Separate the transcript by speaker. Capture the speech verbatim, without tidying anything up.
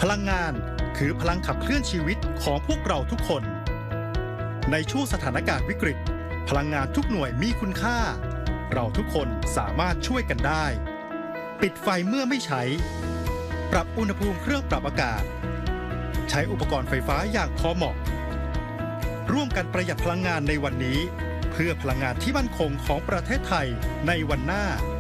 Speaker 1: ลังงานคือพลังขับเคลื่อนชีวิตของพวกเราทุกคนในช่วงสถานการณ์วิกฤตพลังงานทุกหน่วยมีคุณค่าเราทุกคนสามารถช่วยกันได้ปิดไฟเมื่อไม่ใช้ปรับอุณหภูมิเครื่องปรับอากาศใช้อุปกรณ์ไฟฟ้าอย่างพอเหมาะร่วมกันประหยัดพลังงานในวันนี้เพื่อพลังงานที่มั่นคงของประเทศไทยในวันหน้า